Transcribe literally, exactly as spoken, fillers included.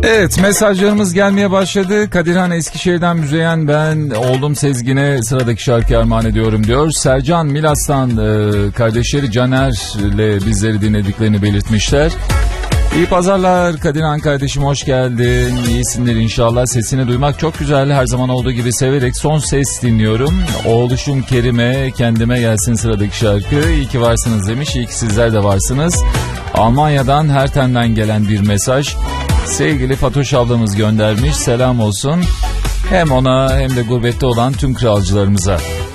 Evet, mesajlarımız gelmeye başladı. Kadirhan Eskişehir'den Müzeyyen, ben oğlum Sezgin'e sıradaki şarkı armağan ediyorum diyor. Sercan Milas'tan e, kardeşleri Caner'le bizleri dinlediklerini belirtmişler. İyi pazarlar Kadirhan kardeşim, hoş geldin. İyisindir inşallah, sesini duymak çok güzel. Her zaman olduğu gibi severek son ses dinliyorum. Oğluşum Kerime, kendime gelsin sıradaki şarkı. İyi ki varsınız demiş, iyi ki sizler de varsınız. Almanya'dan Herten'den gelen bir mesaj. Sevgili Fatoş ablamız göndermiş, selam olsun. Hem ona hem de gurbette olan tüm kralcılarımıza.